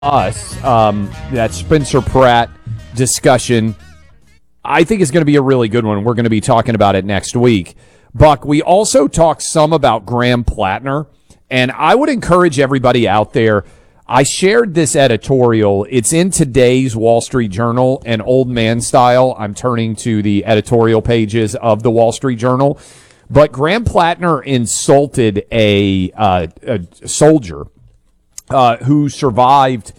That Spencer Pratt discussion, I think is going to be a really good one. We're going to be talking about it next week. Buck, we also talked some about Graham Plattner, and I would encourage everybody out there. I shared this editorial. It's in today's Wall Street Journal, and old man style, I'm turning to the editorial pages of the Wall Street Journal. But Graham Plattner insulted a soldier who survived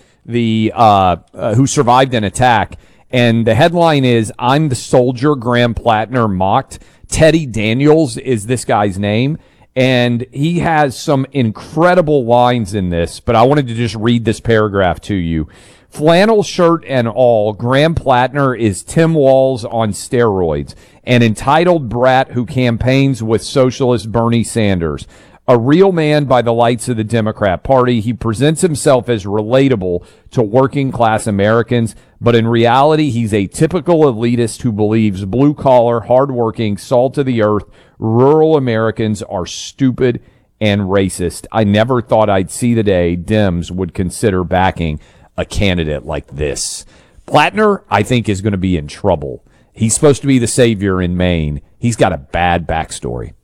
an attack, and the headline is "I'm the soldier Graham Plattner mocked." Teddy Daniels is this guy's name, and he has some incredible lines in this. But I wanted to just read this paragraph to you. Flannel shirt and all, Graham Plattner is Tim Walz on steroids, an entitled brat who campaigns with socialist Bernie Sanders. A real man by the lights of the Democrat Party, he presents himself as relatable to working-class Americans, but in reality, he's a typical elitist who believes blue-collar, hard-working, salt-of-the-earth, rural Americans are stupid and racist. I never thought I'd see the day Dems would consider backing a candidate like this. Plattner, I think, is going to be in trouble. He's supposed to be the savior in Maine. He's got a bad backstory.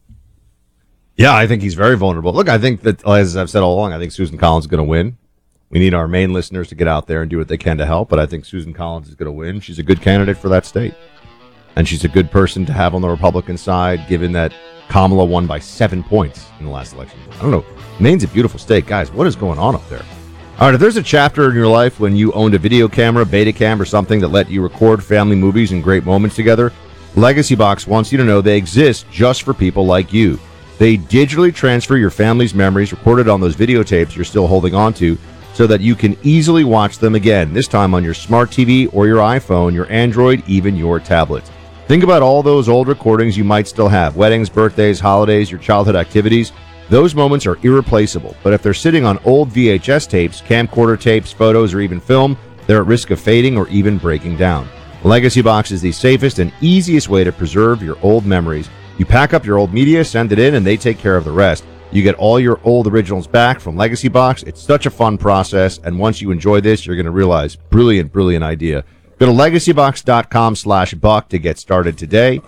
Yeah, I think he's very vulnerable. Look, I think that, as I've said all along, I think Susan Collins is going to win. We need our Maine listeners to get out there and do what they can to help, but I think Susan Collins is going to win. She's a good candidate for that state. And she's a good person to have on the Republican side, given that Kamala won by 7 points in the last election. I don't know. Maine's a beautiful state. Guys, what is going on up there? All right, if there's a chapter in your life when you owned a video camera, Betacam, or something that let you record family movies and great moments together, Legacy Box wants you to know they exist just for people like you. They digitally transfer your family's memories recorded on those videotapes you're still holding on to so that you can easily watch them again, this time on your smart TV or your iPhone, your Android, even your tablet. Think about all those old recordings you might still have, weddings, birthdays, holidays, your childhood activities. Those moments are irreplaceable, but if they're sitting on old VHS tapes, camcorder tapes, photos, or even film, they're at risk of fading or even breaking down. Legacy Box is the safest and easiest way to preserve your old memories. You pack up your old media, send it in, and they take care of the rest. You get all your old originals back from Legacy Box. It's such a fun process, and once you enjoy this, you're going to realize, brilliant idea. Go to legacybox.com/buck to get started today.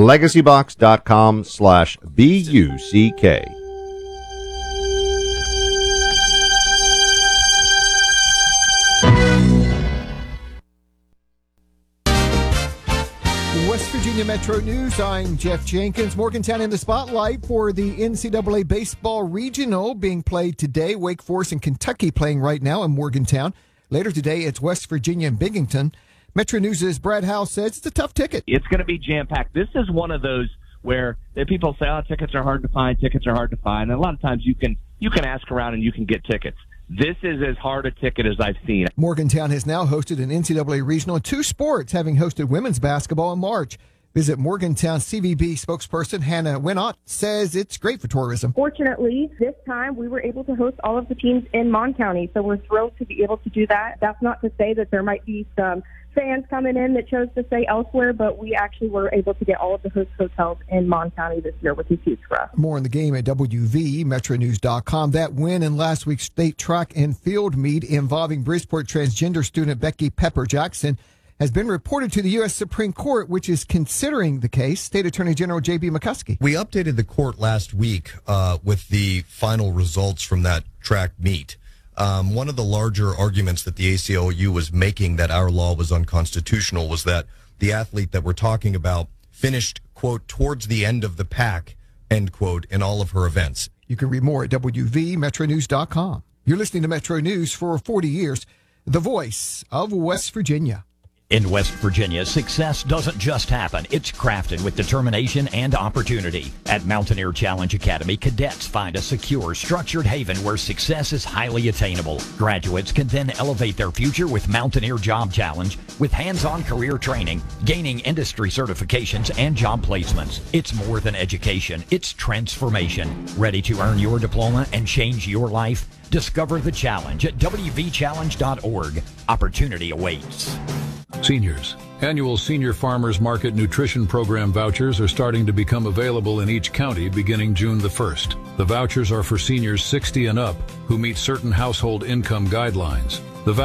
legacybox.com/BUCK. West Virginia Metro News, I'm Jeff Jenkins. Morgantown in the spotlight for the NCAA Baseball Regional being played today. Wake Forest and Kentucky playing right now in Morgantown. Later today, it's West Virginia and Binghamton. Metro News' Brad House says it's a tough ticket. It's going to be jam-packed. This is one of those where people say, oh, tickets are hard to find. And a lot of times you can ask around and you can get tickets. This is as hard a ticket as I've seen. Morgantown has now hosted an NCAA regional in 2 sports, having hosted women's basketball in March. Visit Morgantown CVB spokesperson Hannah Winnott says it's great for tourism. Fortunately, this time we were able to host all of the teams in Mon County, so we're thrilled to be able to do that. That's not to say that there might be some fans coming in that chose to stay elsewhere, but we actually were able to get all of the host hotels in Mon County this year, which is huge for us. More on the game at WVMetroNews.com. That win in last week's state track and field meet involving Bridgeport transgender student Becky Pepper Jackson has been reported to the U.S. Supreme Court, which is considering the case. State Attorney General J.B. McCuskey. We updated the court last week with the final results from that track meet. One of the larger arguments that the ACLU was making that our law was unconstitutional was that the athlete that we're talking about finished, quote, towards the end of the pack, end quote, in all of her events. You can read more at WVMetroNews.com. You're listening to Metro News for 40 years, the voice of West Virginia. In West Virginia, success doesn't just happen. It's crafted with determination and opportunity. At Mountaineer Challenge Academy, cadets find a secure, structured haven where success is highly attainable. Graduates can then elevate their future with Mountaineer Job Challenge, with hands-on career training, gaining industry certifications, and job placements. It's more than education. It's transformation. Ready to earn your diploma and change your life? Discover the challenge at WVChallenge.org. Opportunity awaits. Seniors. Annual Senior Farmers Market Nutrition Program vouchers are starting to become available in each county beginning June the 1st. The vouchers are for seniors 60 and up who meet certain household income guidelines.